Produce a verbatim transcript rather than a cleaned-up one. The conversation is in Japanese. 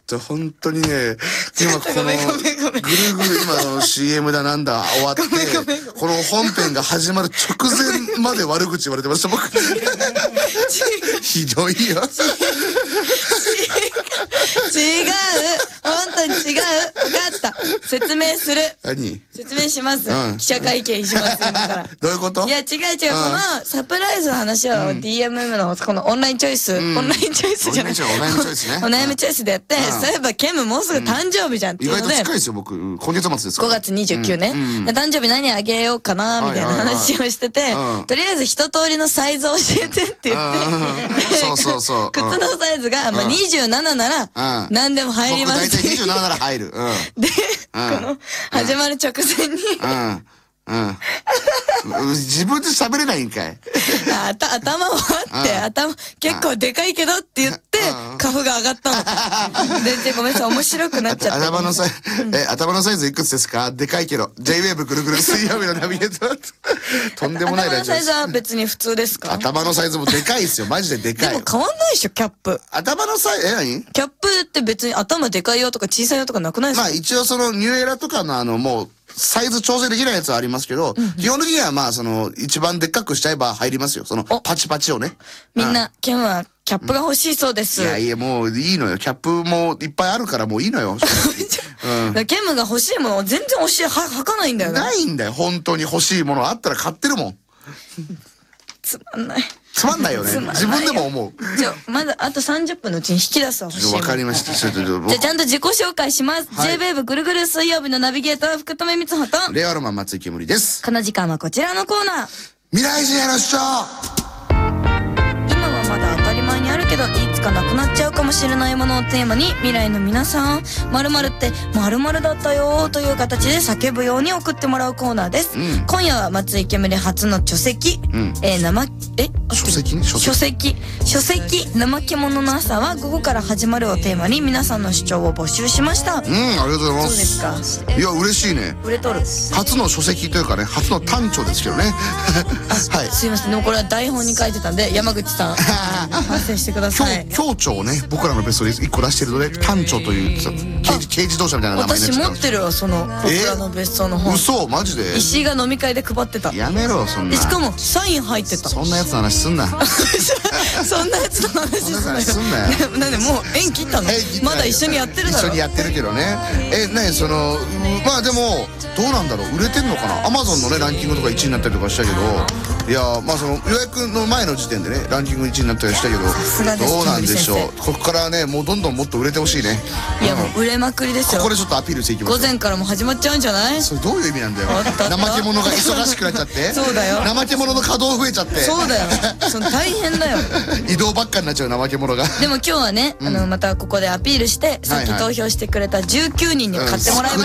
と本当にね、今このぐるぐる今の シーエム だなんだ終わって、この本編が始まる直前まで悪口言われてました僕。ひどいよ。 違う、本当に違う。分かった。説明する。 何？ 説明します。 うん記者会見します今から。 どういうこと？ いや違う違う、このサプライズの話を ディーエムエム のこのオンラインチョイス、オンラインチョイスじゃない、 お悩みチョイスね。 お悩みチョイスでやって、そういえばケムもうすぐ誕生日じゃんっていうので、 意外と近いですよ僕。今月末ですから。 ごがつにじゅうくにちね。で誕生日何あげようかなみたいな話をしてて、とりあえず一通りのサイズを教えてって言って、 そうそうそう。 靴のサイズがまあにじゅうなななら何でも入ります。 僕大体にじゅうなななら入る。 で、この始まる直前に、 うん。自分で喋れないんかい。 あた頭をあって、頭、結構でかいけどって言って、カフが上がったの。全然ごめんなさい、面白くなっちゃった。 頭のサイズ、え、頭のサイズいくつですか？でかいけど。ジェイウェーブぐるぐる水曜日のナビゲーター。とんでもないラジオです。 頭のサイズは別に普通ですか？ 頭のサイズもでかいですよ。マジででかい。 でも変わんないでしょ、キャップ。 頭のサイズ、え、何？ キャップって別に頭でかいよとか小さいよとかなくないですか？ まあ一応そのニューエラとかのあのもう、サイズ調整できないやつはありますけど、基本的にはまあその一番でっかくしちゃえば入りますよ。そのパチパチをね。 みんな、ケンはキャップが欲しいそうです。 いやいやもういいのよ。キャップもいっぱいあるからもういいのよ。 うん、ケムが欲しいものを全然欲しい、は、履かないんだよね。 ないんだよ。本当に欲しいものあったら買ってるもん。 つまんない。 つまんないよね。自分でも思う。 じゃまだあとさんじゅっぷんのうちに引き出すわ、欲しいもの。 わかりました。ちょっとじゃあちゃんと自己紹介します。はい、ジェイウェーブ ぐるぐる水曜日のナビゲーター福留光穂と、 レアロマン松井けむりです。 この時間はこちらのコーナー。 未来人への主張。 今はまだ当たり前にあるけど、いつかなくなっちゃうかもしれないものをテーマに、未来の皆さん、〇〇って〇〇だったよという形で叫ぶように送ってもらうコーナーです。うん、今夜は松井けむり初の書籍、うん、えー、生、え書籍ね、 書籍。書籍、怠け者の朝は午後から始まるをテーマに皆さんの主張を募集しました。 うん、ありがとうございます。 そうですか。 いや、嬉しいね。 売れとる。 初の書籍というかね、初の短調ですけどね。 はい。すいません。でもこれは台本に書いてたんで、山口さん、反省してください。 協調をね、僕らのベストでいっこ出してるので、短調という軽軽自動車みたいな名前になっちゃった。 私持ってるわ、その僕らの別荘の本。 嘘？マジで？ 石井が飲み会で配ってた。 やめろ、そんな。 しかもサイン入ってた。 そんなやつの話すんな。 そんなやつの話すんなよ。 すんなよ。 なんでもう縁切ったの？まだ一緒にやってるだろ。 一緒にやってるけどね。え、なにその、まあでもどうなんだろう、売れてんのかな。アマゾンのねランキングとかいちいになったりとかしたけど、いやまあその予約の前の時点でねランキングいちいになったりしたけど、どうなんでしょう。ここからねもうどんどんもっと売れてほしいね。 いやもう売れまくりですよ。 ここでちょっとアピールしていきます。 午前からも始まっちゃうんじゃない？ それどういう意味なんだよ。怠け者が忙しくなっちゃって。 そうだよ。 怠け者の稼働増えちゃって。 そうだよ。その大変だよ。 移動ばっかになっちゃう怠け者が。 でも今日はね、あのまたここでアピールして、さっき投票してくれたじゅうきゅうにんに買ってもらいました。